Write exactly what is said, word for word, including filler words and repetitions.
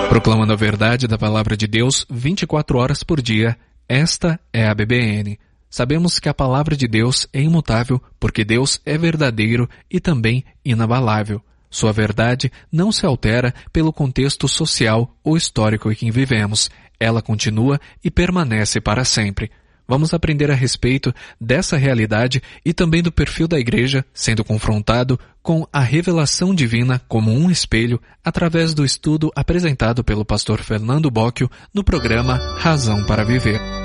Proclamando a verdade da palavra de Deus vinte e quatro horas por dia, esta é a B B N. Sabemos que a palavra de Deus é imutável porque Deus é verdadeiro e também inabalável. Sua verdade não se altera pelo contexto social ou histórico em que vivemos. Ela continua e permanece para sempre. Vamos aprender a respeito dessa realidade e também do perfil da igreja sendo confrontado com a revelação divina como um espelho através do estudo apresentado pelo pastor Fernando Bocchio no programa Razão para Viver.